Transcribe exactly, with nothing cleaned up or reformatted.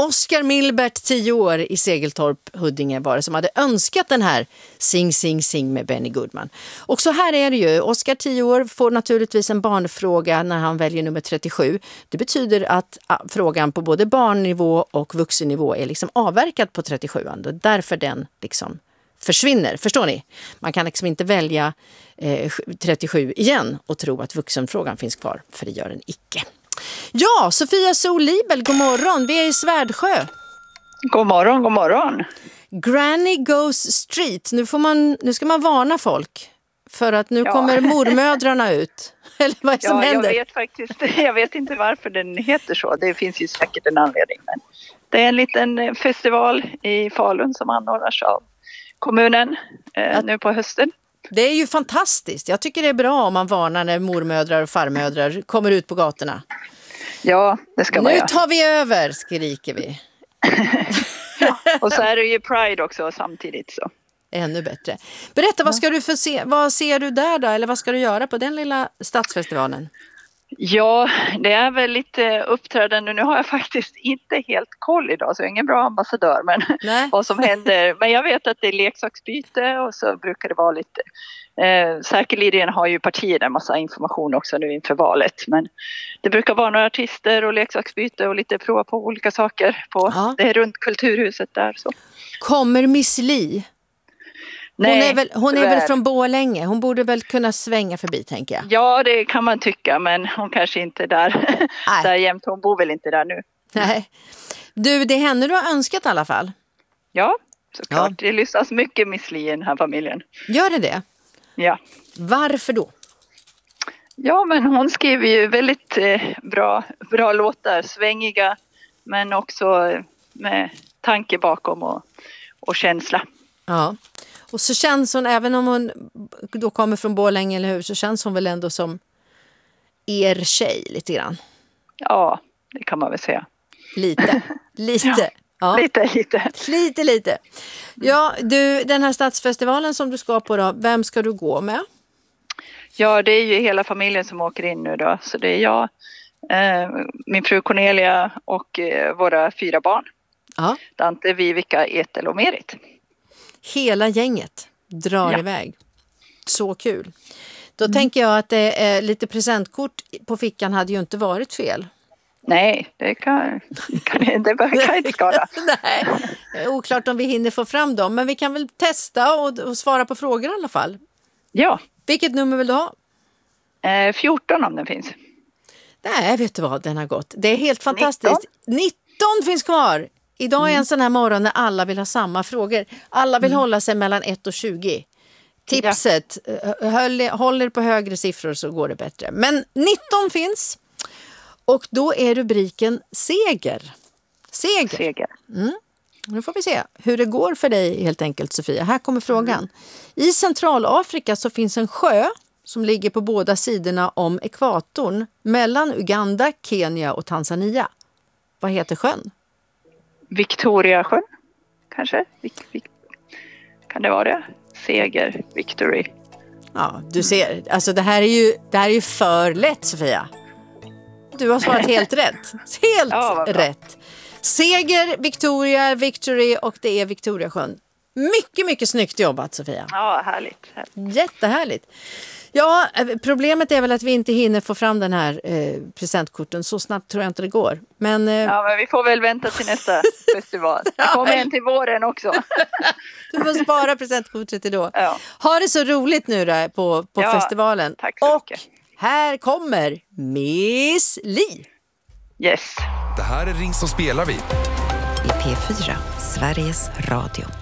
Oskar Milbert, tio år, i Segeltorp, Huddinge, var det, som hade önskat den här Sing, sing, sing med Benny Goodman. Och så här är det ju. Oskar, tio år, får naturligtvis en barnfråga när han väljer nummer trettiosju. Det betyder att ah, frågan på både barnnivå och vuxennivå är liksom avverkad på trettiosjuan. Och därför den liksom försvinner. Förstår ni? Man kan liksom inte välja eh, trettiosju igen och tro att vuxenfrågan finns kvar, för det gör den icke. Ja, Sofia Solibel, god morgon. Vi är i Svärdsjö. God morgon, god morgon. Granny Goes Street. Nu, får man, nu ska man varna folk för att nu ja. kommer mormödrarna ut. Eller vad är det som ja, händer? Jag vet faktiskt, jag vet inte varför den heter så. Det finns ju säkert en anledning. Men det är en liten festival i Falun som anordnas av kommunen eh, att... nu på hösten. Det är ju fantastiskt. Jag tycker det är bra om man varnar när mormödrar och farmödrar kommer ut på gatorna. Ja, det ska man Nu göra. tar vi över, skriker vi. ja. Och så är det ju Pride också samtidigt så. Ännu bättre. Berätta, vad ska du få se? Vad ser du där då? Eller vad ska du göra på den lilla stadsfestivalen? Ja, det är väl lite uppträdande. Nu har jag faktiskt inte helt koll idag, så jag är ingen bra ambassadör, men vad som händer. Men jag vet att det är leksaksbyte och så brukar det vara lite... Eh, säkerligen har ju partier en massa information också nu inför valet. Men det brukar vara några artister och leksaksbyte och lite prova på olika saker på ja. det runt Kulturhuset där. Så. Kommer Miss Li? Hon, Nej, är, väl, hon är väl från Borlänge. Hon borde väl kunna svänga förbi, tänker jag. Ja, det kan man tycka, men hon kanske inte är där, där jämt. Hon bor väl inte där nu. Nej. Du, det är henne du har önskat i alla fall. Ja, såklart. Ja. Det lyssnas mycket Miss Li i den här familjen. Gör det det? Ja. Varför då? Ja, men hon skriver ju väldigt eh, bra, bra låtar. Svängiga, men också med tanke bakom och, och känsla. Ja. Och så känns hon, även om hon då kommer från Borlänge eller hur, så känns hon väl ändå som er tjej lite grann. Ja, det kan man väl säga. Lite, lite. Ja, ja. Lite, lite. Lite, lite. Ja, du, den här stadsfestivalen som du ska på då, vem ska du gå med? Ja, det är ju hela familjen som åker in nu då. Så det är jag, eh, min fru Cornelia och eh, våra fyra barn. Ja. Dante, Vivica, Ethel och Merit. Hela gänget drar ja. iväg. Så kul. Då mm. tänker jag att det är lite presentkort på fickan hade ju inte varit fel. Nej, det kan, kan, det kan inte skada. Nej, oklart om vi hinner få fram dem. Men vi kan väl testa och, och svara på frågor i alla fall. Ja. Vilket nummer vill du ha? Eh, fjorton om den finns. Nej, vet du vad, den har gått. Det är helt fantastiskt. nitton, nitton finns kvar. Idag är mm. en sån här morgon när alla vill ha samma frågor. Alla vill mm. hålla sig mellan ett och tjugo. Tipset, ja. håll, håll er på högre siffror så går det bättre. Men nitton finns. Och då är rubriken Seger. Seger. Seger. Mm. Nu får vi se hur det går för dig helt enkelt, Sofia. Här kommer frågan. Mm. I Centralafrika så finns en sjö som ligger på båda sidorna om ekvatorn mellan Uganda, Kenya och Tanzania. Vad heter sjön? Victoriasjön, kanske? Vic, Vic, kan det vara det? Seger, Victory. Ja, du ser. Alltså det här är ju, det här är ju för lätt, Sofia. Du har svarat helt rätt. Helt ja, rätt. Seger, Victoria, Victory och det är Victoriasjön. Mycket, mycket snyggt jobbat, Sofia. Ja, härligt. härligt. Jättehärligt. Ja, problemet är väl att vi inte hinner få fram den här eh, presentkorten. Så snabbt tror jag inte det går. Men, eh... ja, men vi får väl vänta till nästa festival. Det kommer en till våren också. Du får spara presentkortet till då. Ja. Ha det så roligt nu då på, på ja, festivalen. Tack så och mycket. Här kommer Miss Li. Yes. Det här är Ring som spelar vi. I P fyra, Sveriges Radio.